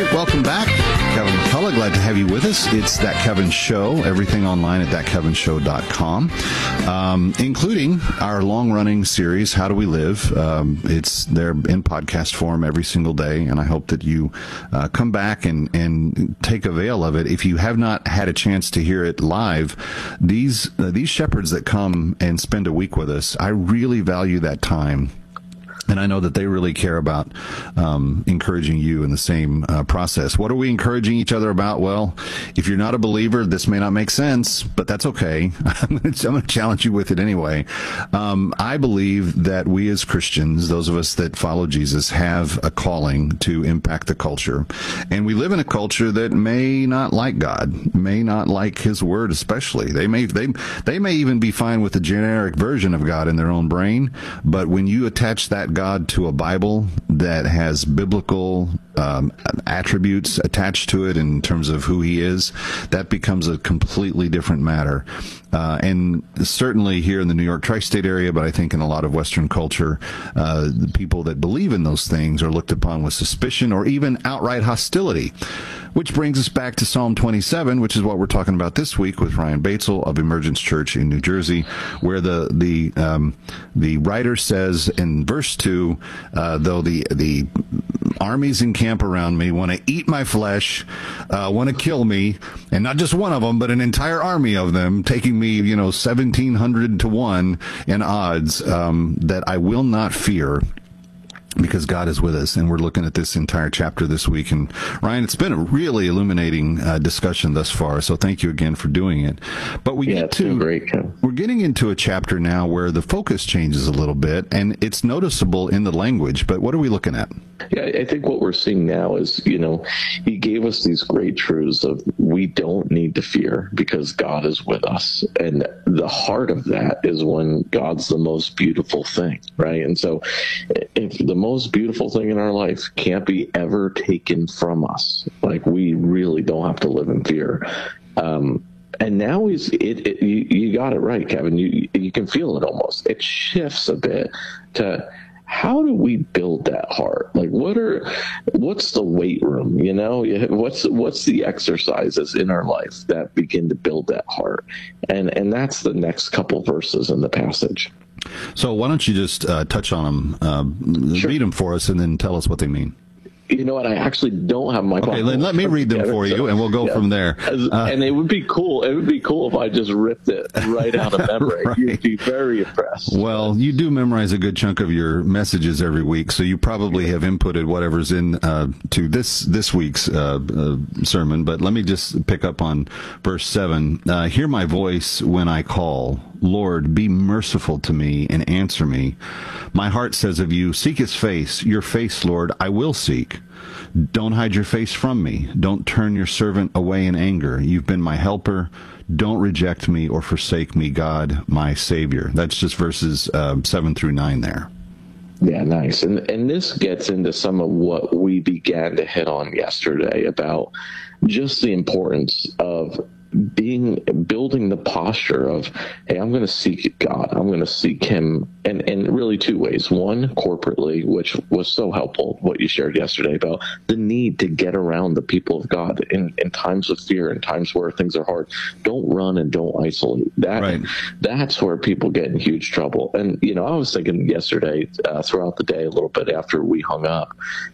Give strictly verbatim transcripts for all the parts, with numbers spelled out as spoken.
welcome back. Kevin McCullough, glad to have you with us. It's That Kevin Show, everything online at that kevin show dot com, um, including our long-running series, How Do We Live? Um, it's there in podcast form every single day, and I hope that you uh, come back and, and take avail of it. If you have not had a chance to hear it live, these uh, these shepherds that come and spend a week with us, I really value that time. And I know that they really care about um, encouraging you in the same uh, process. What are we encouraging each other about? Well, if you're not a believer, this may not make sense, but that's okay. I'm going to challenge you with it anyway. Um, I believe that we as Christians, those of us that follow Jesus, have a calling to impact the culture. And we live in a culture that may not like God, may not like his word especially. They may, they, they may even be fine with the generic version of God in their own brain, but when you attach that God to a Bible that has biblical um, attributes attached to it in terms of who he is, that becomes a completely different matter. Uh, and certainly here in the New York tri-state area, but I think in a lot of Western culture, uh, the people that believe in those things are looked upon with suspicion or even outright hostility. Which brings us back to Psalm twenty-seven, which is what we're talking about this week with Ryan Batesel of Emergence Church in New Jersey, where the the um, the writer says in verse two, uh, though the the armies encamp around me, want to eat my flesh, uh, want to kill me, and not just one of them, but an entire army of them, taking me, you know, seventeen hundred to one in odds, um, that I will not fear, because God is with us. And we're looking at this entire chapter this week. And Ryan, it's been a really illuminating uh, discussion thus far. So thank you again for doing it. But we yeah, get to, great, we're getting into a chapter now where the focus changes a little bit, and it's noticeable in the language. But what are we looking at? Yeah, I think what we're seeing now is, you know, he gave us these great truths of we don't need to fear because God is with us. And the heart of that is when God's the most beautiful thing, right? And so if the most beautiful thing in our life can't be ever taken from us, like we really don't have to live in fear. Um, and now he's, it, it, you, you got it right, Kevin. You, you can feel it almost. It shifts a bit to, how do we build that heart? Like, what are, what's the weight room? You know, what's what's the exercises in our life that begin to build that heart? And and that's the next couple verses in the passage. So why don't you just uh, touch on them, uh, Sure. read them for us, and then tell us what they mean. You know what? I actually don't have my. Okay, let, let me read them for you, and we'll go yeah. from there. Uh, and it would be cool. It would be cool if I just ripped it right out of memory. Right. You'd be very impressed. Well, you do memorize a good chunk of your messages every week, so you probably have inputted whatever's in uh, to this this week's uh, uh, sermon. But let me just pick up on verse seven. Uh, Hear my voice when I call. Lord, be merciful to me and answer me. My heart says of you, seek his face. Your face, Lord, I will seek. Don't hide your face from me. Don't turn your servant away in anger. You've been my helper. Don't reject me or forsake me, God, my Savior. That's just verses uh, seven through nine there. Yeah, nice. And and this gets into some of what we began to hit on yesterday about just the importance of being building the posture of, hey, I'm going to seek God. I'm going to seek him in, in really two ways. One, corporately, which was so helpful, what you shared yesterday about the need to get around the people of God in, in times of fear, in times where things are hard. Don't run and don't isolate. That right. That's where people get in huge trouble. And, you know, I was thinking yesterday uh, throughout the day, a little bit after we hung up,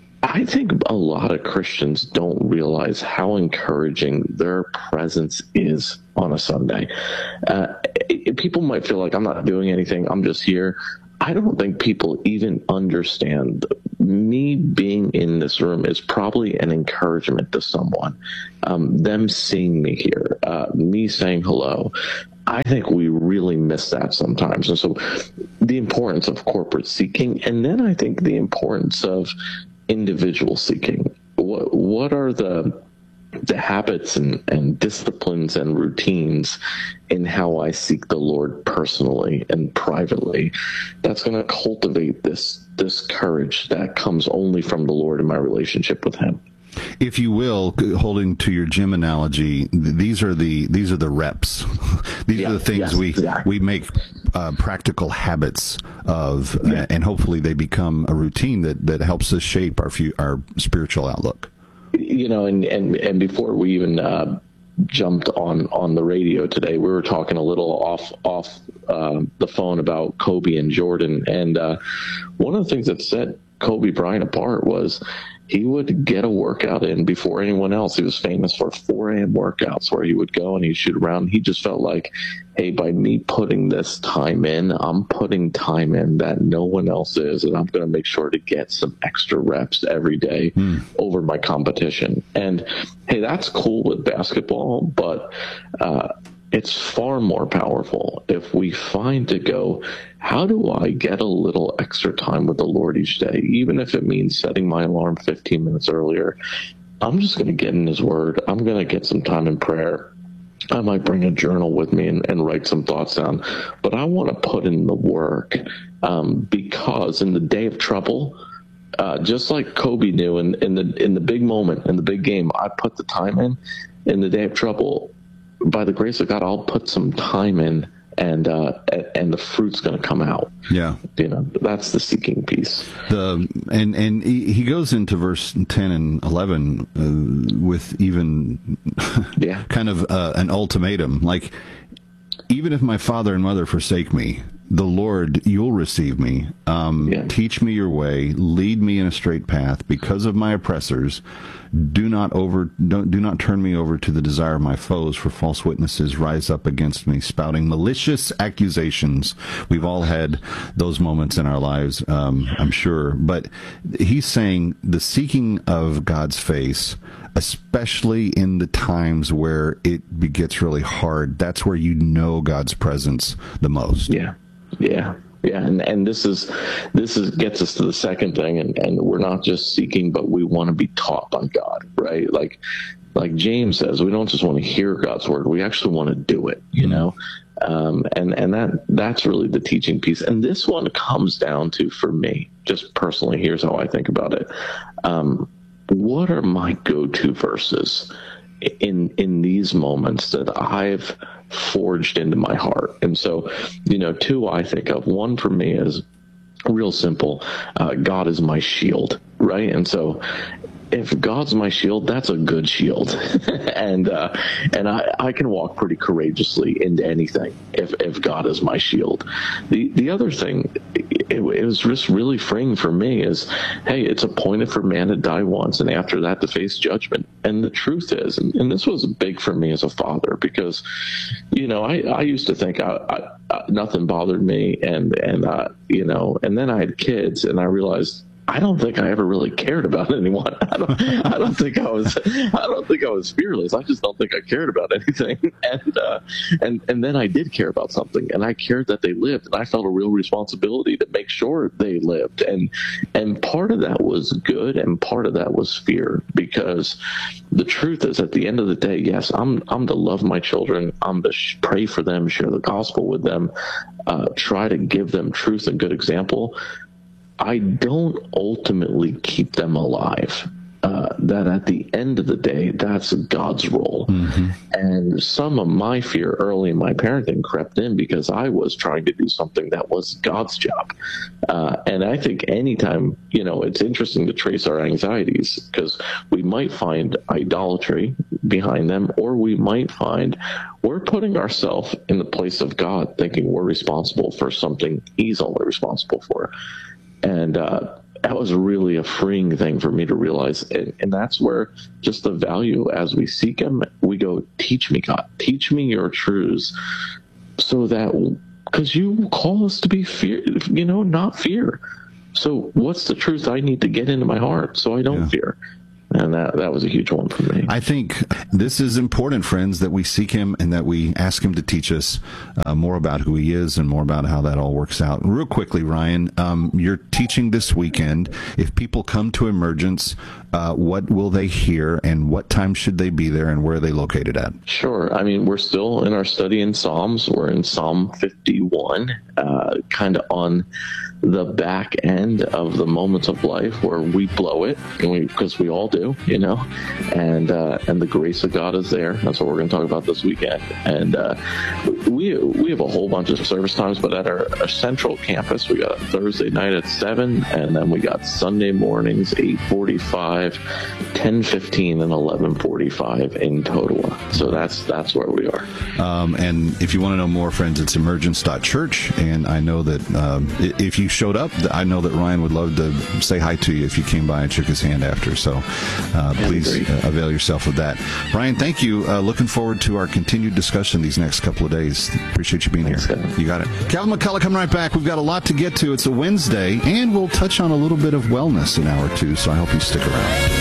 I think a lot of Christians don't realize how encouraging their presence is on a Sunday. Uh, it, people might feel like I'm not doing anything, I'm just here. I don't think people even understand me being in this room is probably an encouragement to someone. Um, them seeing me here, uh, me saying hello. I think we really miss that sometimes. And so the importance of corporate seeking, and then I think the importance of individual seeking. What what are the the habits and, and disciplines and routines in how I seek the Lord personally and privately that's going to cultivate this this courage that comes only from the Lord in my relationship with him? If you will, holding to your gym analogy, these are the these are the reps. These yeah, are the things yes, we exactly. we make uh, practical habits of, yeah. uh, and hopefully they become a routine that, that helps us shape our few, our spiritual outlook. you know, and, and, and before we even uh, jumped on, on the radio today, we were talking a little off off uh, the phone about Kobe and Jordan. And uh, one of the things that set Kobe Bryant apart was he would get a workout in before anyone else. He was famous for four a.m. workouts where he would go and he'd shoot around. He just felt like, hey, by me putting this time in, I'm putting time in that no one else is, and I'm going to make sure to get some extra reps every day mm. over my competition. And, hey, that's cool with basketball, but uh, it's far more powerful if we find to go, how do I get a little extra time with the Lord each day? Even if it means setting my alarm fifteen minutes earlier, I'm just going to get in his word. I'm going to get some time in prayer. I might bring a journal with me and, and write some thoughts down, but I want to put in the work um, because in the day of trouble, uh, just like Kobe knew in, in the in the big moment, in the big game, I put the time in. In the day of trouble, by the grace of God, I'll put some time in, and uh, and the fruit's going to come out. Yeah, you know, that's the seeking piece. The and and he goes into verse ten and eleven uh, with even yeah. kind of uh, an ultimatum, like, even if my father and mother forsake me, the Lord, you'll receive me. Um, yeah. Teach me your way. Lead me in a straight path. Because of my oppressors, do not over don't do not turn me over to the desire of my foes. For false witnesses rise up against me, spouting malicious accusations. We've all had those moments in our lives, um, I'm sure. But he's saying the seeking of God's face, especially in the times where it gets really hard, that's where you know God's presence the most. Yeah. Yeah. Yeah. And, and this is, this is, gets us to the second thing. And, and we're not just seeking, but we want to be taught by God, right? Like, like James says, we don't just want to hear God's word. We actually want to do it, you know? Um, and, and that, that's really the teaching piece. And this one comes down to, for me, just personally, here's how I think about it. Um, what are my go-to verses in in these moments that I've forged into my heart? And so, you know, two I think of. One for me is real simple. Uh, God is my shield, right? And so if God's my shield, that's a good shield. and uh, and I, I can walk pretty courageously into anything if, if God is my shield. The the other thing, it, it was just really freeing for me is, hey, it's appointed for man to die once, and after that to face judgment. And the truth is, and, and this was big for me as a father, because, you know, I, I used to think I, I, I, nothing bothered me, and, and uh, you know, and then I had kids, and I realized, I don't think I ever really cared about anyone. I don't, I don't think I was, I don't think I was fearless. I just don't think I cared about anything. And, uh, and, and then I did care about something, and I cared that they lived, and I felt a real responsibility to make sure they lived. And, and part of that was good, and part of that was fear, because the truth is, at the end of the day, yes, I'm, I'm to love my children. I'm to sh- pray for them, share the gospel with them, uh, try to give them truth and good example. I don't ultimately keep them alive. Uh, that at the end of the day, that's God's role. Mm-hmm. And some of my fear early in my parenting crept in because I was trying to do something that was God's job. Uh, and I think anytime, you know, it's interesting to trace our anxieties, because we might find idolatry behind them, or we might find we're putting ourselves in the place of God, thinking we're responsible for something He's only responsible for. And uh, that was really a freeing thing for me to realize. And, and that's where just the value, as we seek Him, we go, teach me, God, teach me your truths, so that, because you call us to be fear, you know, not fear. So what's the truth I need to get into my heart so I don't yeah. fear? And that that was a huge one for me. I think this is important, friends, that we seek Him and that we ask Him to teach us uh, more about who He is and more about how that all works out. Real quickly, Ryan, um, you're teaching this weekend. If people come to Emergence, uh, what will they hear, and what time should they be there, and where are they located at? Sure. I mean, we're still in our study in Psalms. We're in Psalm fifty-one, uh, kind of on the back end of the moments of life where we blow it, and we, because we all do. do, you know, and uh, and the grace of God is there. That's what we're going to talk about this weekend. And uh, we we have a whole bunch of service times, but at our, our central campus, we got Thursday night at seven, and then we got Sunday mornings eight forty-five, ten fifteen, and eleven forty-five in total. So that's that's where we are. Um, and if you want to know more, friends, it's emergence dot church. And I know that um, if you showed up, I know that Ryan would love to say hi to you if you came by and shook his hand after. So uh, please uh, avail yourself of that. Ryan, thank you. Uh, looking forward to our continued discussion these next couple of days. Appreciate you being Thanks, here. Kevin. You got it. Calvin McCullough coming right back. We've got a lot to get to. It's a Wednesday, and we'll touch on a little bit of wellness in hour two, so I hope you stick around.